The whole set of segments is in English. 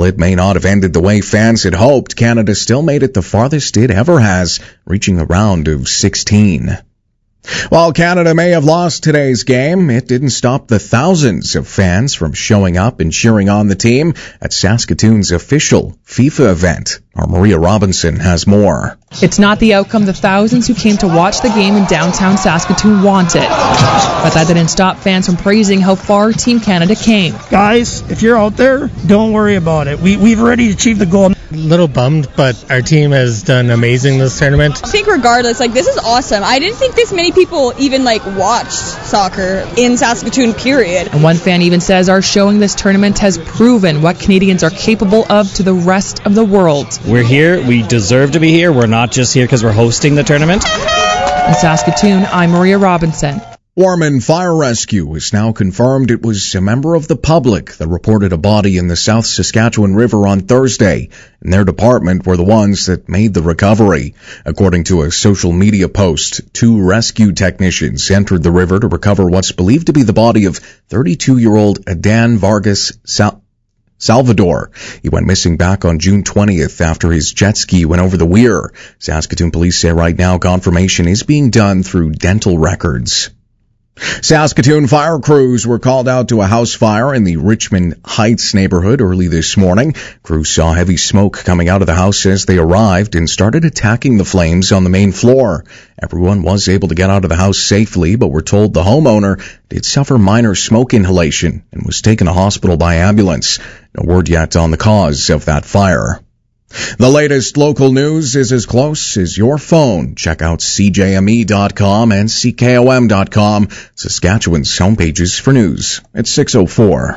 It may not have ended the way fans had hoped. Canada still made it the farthest it ever has, reaching the round of 16. While Canada may have lost today's game, it didn't stop the thousands of fans from showing up and cheering on the team at Saskatoon's official FIFA event. Our Maria Robinson has more. It's not the outcome the thousands who came to watch the game in downtown Saskatoon wanted. But that didn't stop fans from praising how far Team Canada came. Guys, if you're out there, don't worry about it. We've already achieved the goal. A little bummed, but our team has done amazing this tournament. I think regardless, this is awesome. I didn't think this many people even watched soccer in Saskatoon, period. And one fan even says our showing this tournament has proven what Canadians are capable of to the rest of the world. We're here. We deserve to be here. We're not just here because we're hosting the tournament. In Saskatoon, I'm Maria Robinson. Ormond Fire Rescue has now confirmed it was a member of the public that reported a body in the South Saskatchewan River on Thursday, and their department were the ones that made the recovery. According to a social media post, 2 rescue technicians entered the river to recover what's believed to be the body of 32-year-old Adan Vargas Salvador. He went missing back on June 20th after his jet ski went over the weir. Saskatoon police say right now confirmation is being done through dental records. Saskatoon fire crews were called out to a house fire in the Richmond Heights neighborhood early this morning. Crews saw heavy smoke coming out of the house as they arrived and started attacking the flames on the main floor. Everyone was able to get out of the house safely, but were told the homeowner did suffer minor smoke inhalation and was taken to hospital by ambulance. No word yet on the cause of that fire. The latest local news is as close as your phone. Check out CJME.com and CKOM.com, Saskatchewan's homepages for news. It's 6:04.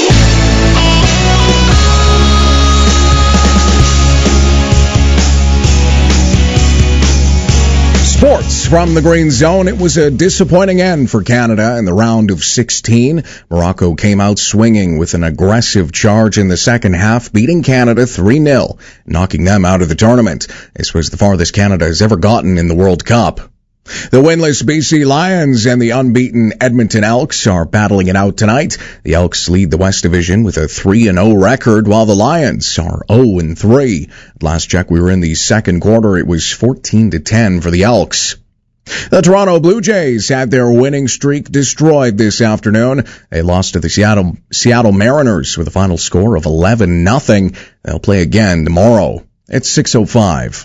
Sports from the Green Zone. It was a disappointing end for Canada in the round of 16. Morocco came out swinging with an aggressive charge in the second half, beating Canada 3-0, knocking them out of the tournament. This was the farthest Canada has ever gotten in the World Cup. The winless BC Lions and the unbeaten Edmonton Elks are battling it out tonight. The Elks lead the West Division with a 3-0 record, while the Lions are 0-3. At last check, we were in the second quarter. It was 14-10 for the Elks. The Toronto Blue Jays had their winning streak destroyed this afternoon. They lost to the Seattle Mariners with a final score of 11-0. They'll play again tomorrow. It's 6:05.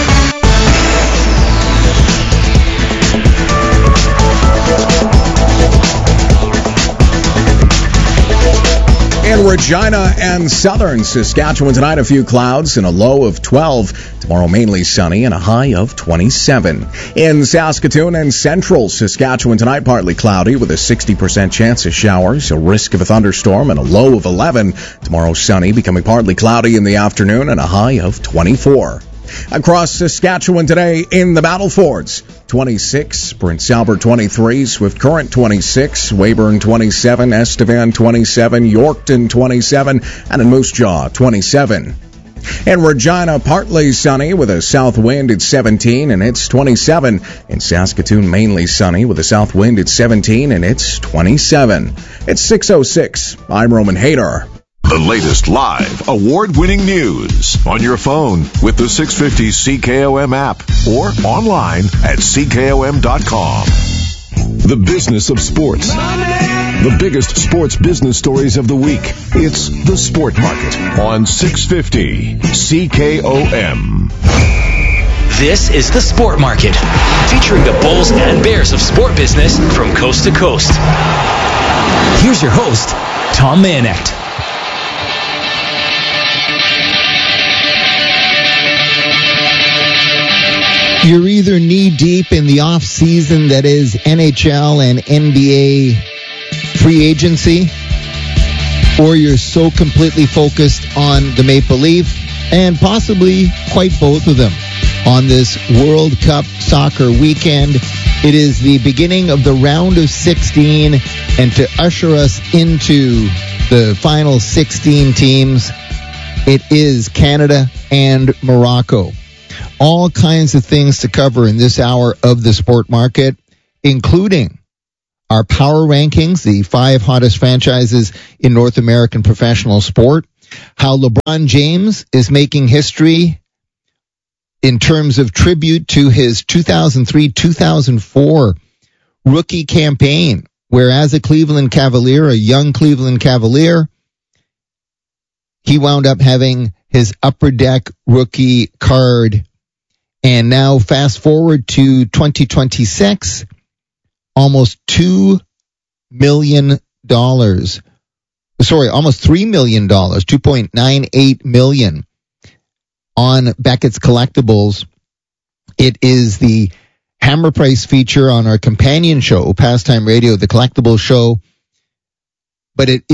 In Regina and southern Saskatchewan tonight, a few clouds and a low of 12. Tomorrow, mainly sunny and a high of 27. In Saskatoon and central Saskatchewan tonight, partly cloudy with a 60% chance of showers, a risk of a thunderstorm, and a low of 11. Tomorrow, sunny, becoming partly cloudy in the afternoon and a high of 24. Across Saskatchewan today in the Battlefords, 26, Prince Albert 23, Swift Current 26, Weyburn 27, Estevan 27, Yorkton 27, and in Moose Jaw 27. In Regina, partly sunny with a south wind at 17, and it's 27. In Saskatoon, mainly sunny with a south wind at 17, and it's 27. It's 6:06. I'm Roman Hayter. The latest live, award-winning news on your phone with the 650 CKOM app or online at CKOM.com. The business of sports. The biggest sports business stories of the week. It's the Sport Market on 650 CKOM. This is the Sport Market, featuring the Bulls and Bears of sport business from coast to coast. Here's your host, Tom Manecht. You're either knee-deep in the off-season that is NHL and NBA free agency, or you're so completely focused on the Maple Leaf, and possibly quite both of them. On this World Cup soccer weekend, it is the beginning of the round of 16, and to usher us into the final 16 teams, it is Canada and Morocco. All kinds of things to cover in this hour of the Sport Market, including our power rankings, the 5 hottest franchises in North American professional sport. how LeBron James is making history in terms of tribute to his 2003-2004 rookie campaign, where as a Cleveland Cavalier, a young Cleveland Cavalier, he wound up having his Upper Deck rookie card. And now fast forward to 2026, almost $2 million. Almost $3 million, $2.98 million on Beckett's Collectibles. It is the Hammer Price feature on our companion show, Pastime Radio, the Collectibles Show. But it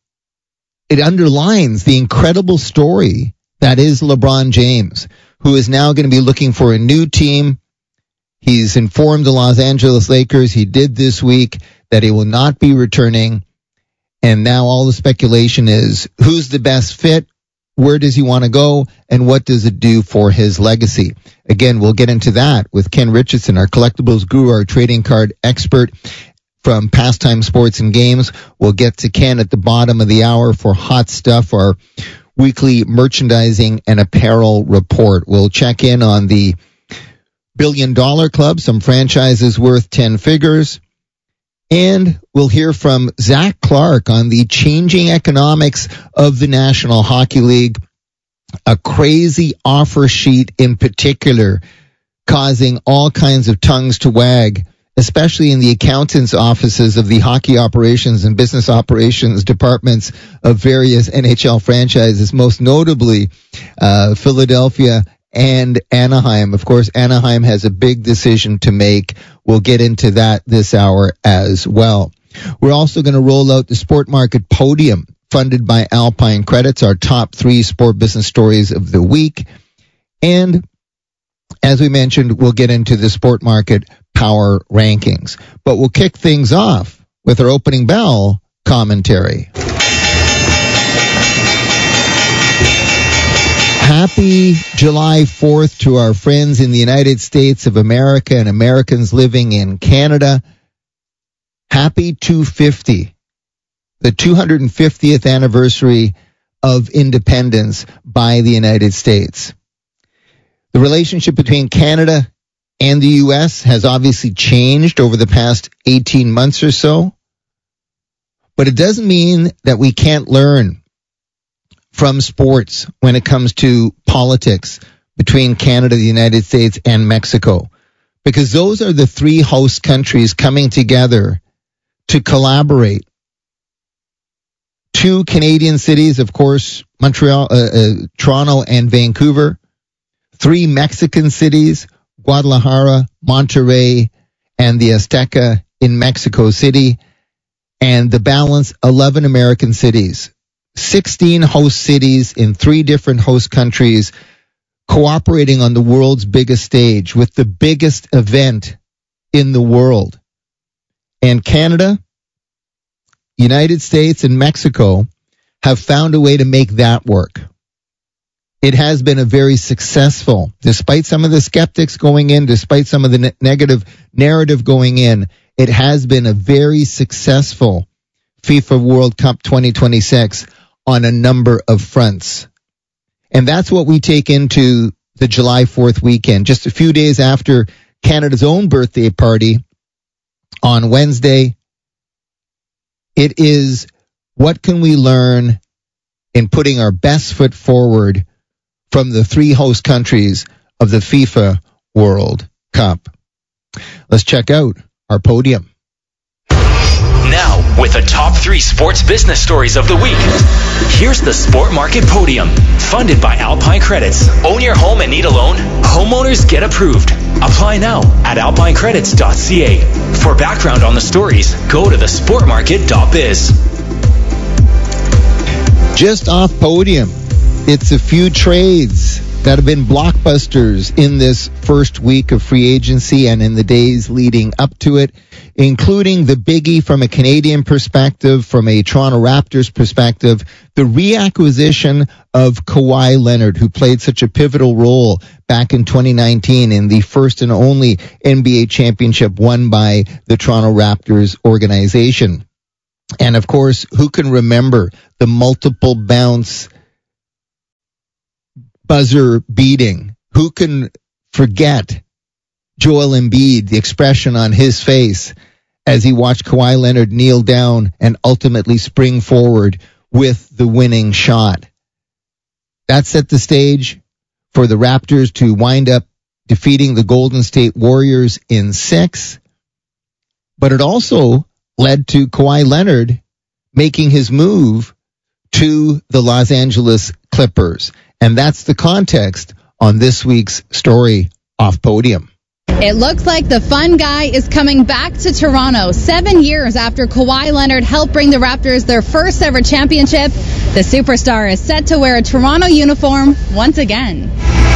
underlines the incredible story that is LeBron James, who is now going to be looking for a new team. He's informed the Los Angeles Lakers, he did this week, that he will not be returning. And now all the speculation is who's the best fit, where does he want to go, and what does it do for his legacy? Again, we'll get into that with Ken Richardson, our collectibles guru, our trading card expert from Pastime Sports and Games. We'll get to Ken at the bottom of the hour for Hot Stuff, our weekly merchandising and apparel report. We'll check in on the $1 Billion Club, some franchises worth 10 figures. And we'll hear from Zach Clark on the changing economics of the National Hockey League, a crazy offer sheet in particular, causing all kinds of tongues to wag, especially in the accountants' offices of the hockey operations and business operations departments of various NHL franchises, most notably Philadelphia and Anaheim. Of course, Anaheim has a big decision to make. We'll get into that this hour as well. We're also going to roll out the Sport Market Podium, funded by Alpine Credits, our top 3 sport business stories of the week. And as we mentioned, we'll get into the Sport Market Power Rankings. But we'll kick things off with our opening bell commentary. Happy July 4th to our friends in the United States of America and Americans living in Canada. Happy 250, the 250th anniversary of independence by the United States. The relationship between Canada and the U.S. has obviously changed over the past 18 months or so, but it doesn't mean that we can't learn from sports when it comes to politics between Canada, the United States, and Mexico, because those are the 3 host countries coming together to collaborate. 2 Canadian cities, of course, Montreal, Toronto, and Vancouver. 3 Mexican cities, Guadalajara, Monterrey, and the Azteca in Mexico City, and the balance 11 American cities. 16 host cities in 3 different host countries cooperating on the world's biggest stage with the biggest event in the world. And Canada, United States, and Mexico have found a way to make that work. It has been a very successful, despite some of the skeptics going in, despite some of the negative narrative going in, it has been a very successful FIFA World Cup 2026 on a number of fronts. And that's what we take into the July 4th weekend, just a few days after Canada's own birthday party on Wednesday. It is what can we learn in putting our best foot forward from the 3 host countries of the FIFA World Cup. Let's check out our podium. Now, with the top 3 sports business stories of the week, here's the Sport Market Podium, funded by Alpine Credits. Own your home and need a loan? Homeowners get approved. Apply now at alpinecredits.ca. For background on the stories, go to thesportmarket.biz. Just off podium, it's a few trades that have been blockbusters in this first week of free agency and in the days leading up to it, including the biggie from a Canadian perspective, from a Toronto Raptors perspective, the reacquisition of Kawhi Leonard, who played such a pivotal role back in 2019 in the first and only NBA championship won by the Toronto Raptors organization. And of course, who can remember the multiple bounce buzzer beating. Who can forget Joel Embiid, the expression on his face as he watched Kawhi Leonard kneel down and ultimately spring forward with the winning shot? That set the stage for the Raptors to wind up defeating the Golden State Warriors in 6. But it also led to Kawhi Leonard making his move to the Los Angeles Clippers. And that's the context on this week's story off Podium. It looks like the fun guy is coming back to Toronto 7 years after Kawhi Leonard helped bring the Raptors their first ever championship. The superstar is set to wear a Toronto uniform once again.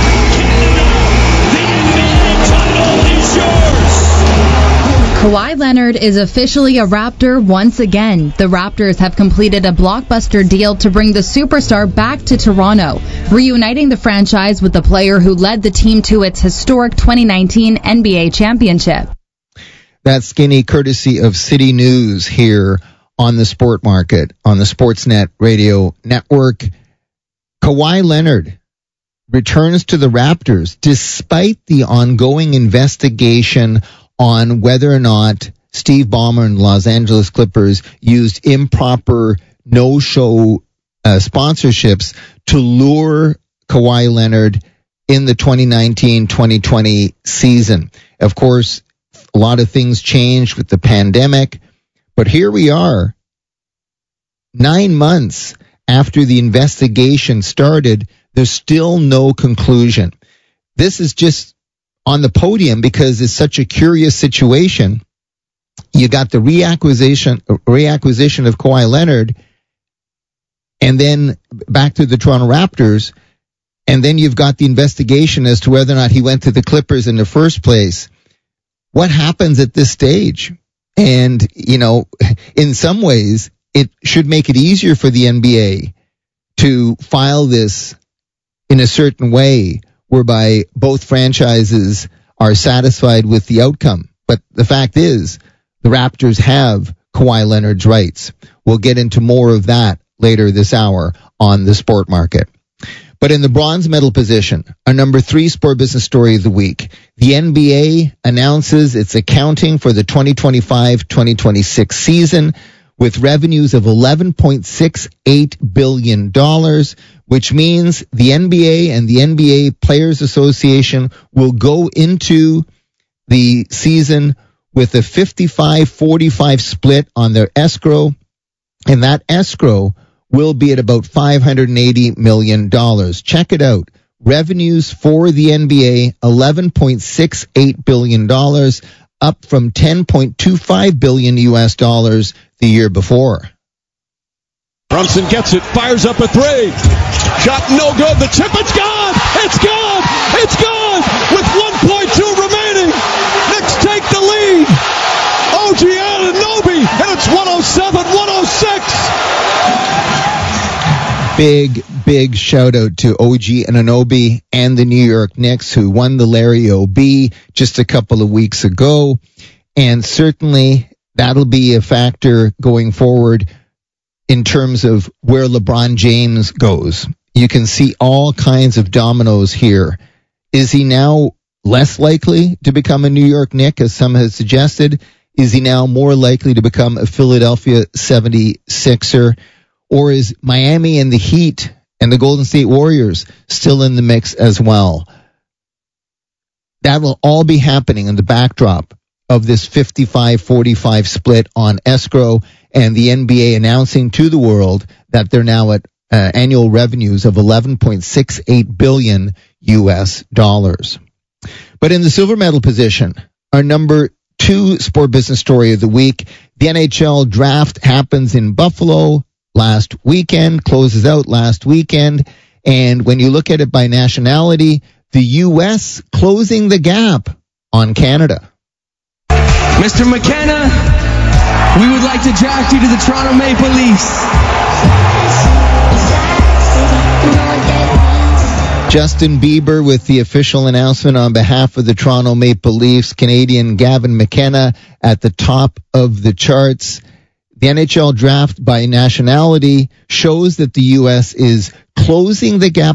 The NBA title is yours! Kawhi Leonard is officially a Raptor once again. The Raptors have completed a blockbuster deal to bring the superstar back to Toronto, reuniting the franchise with the player who led the team to its historic 2019 NBA championship. That's skinny courtesy of City News here on the Sport Market, on the Sportsnet Radio Network. Kawhi Leonard returns to the Raptors despite the ongoing investigation on whether or not Steve Ballmer and Los Angeles Clippers used improper no-show sponsorships to lure Kawhi Leonard in the 2019-2020 season. Of course, a lot of things changed with the pandemic, but here we are, 9 months after the investigation started. There's still no conclusion. This is just on the podium because it's such a curious situation. You got the reacquisition of Kawhi Leonard, and then back to the Toronto Raptors, and then you've got the investigation as to whether or not he went to the Clippers in the first place. What happens at this stage? And, you know, in some ways, it should make it easier for the NBA to file this in a certain way whereby both franchises are satisfied with the outcome. But the fact is, the Raptors have Kawhi Leonard's rights. We'll get into more of that later this hour on the Sport Market. But in the bronze medal position, our number 3 sport business story of the week, the NBA announces its accounting for the 2025-2026 season with revenues of $11.68 billion, which means the NBA and the NBA Players Association will go into the season with a 55-45 split on their escrow, and that escrow will be at about $580 million. Check it out. Revenues for the NBA, $11.68 billion, up from $10.25 billion US dollars the year before. Brunson gets it, fires up a 3. Shot no good. The tip, it's gone! It's gone! It's gone! With 1.2 remaining. Knicks take the lead. OG Anunoby, and it's 107-106. Big shout out to OG Anunoby and the New York Knicks, who won the Larry O.B. just a couple of weeks ago. And certainly that'll be a factor going forward in terms of where LeBron James goes. You can see all kinds of dominoes here. Is he now less likely to become a New York Knick, as some have suggested? Is he now more likely to become a Philadelphia 76er? Or is Miami and the Heat and the Golden State Warriors still in the mix as well? That will all be happening in the backdrop of this 55-45 split on escrow, and the NBA announcing to the world that they're now at annual revenues of $11.68 billion US dollars. But in the silver medal position, our number 2 sport business story of the week, the NHL draft happens in Buffalo last weekend, closes out last weekend, and when you look at it by nationality, the U.S. closing the gap on Canada. Mr. McKenna, we would like to draft you to the Toronto Maple Leafs. Justin Bieber with the official announcement on behalf of the Toronto Maple Leafs. Canadian Gavin McKenna at the top of the charts. The NHL draft by nationality shows that the U.S. is closing the gap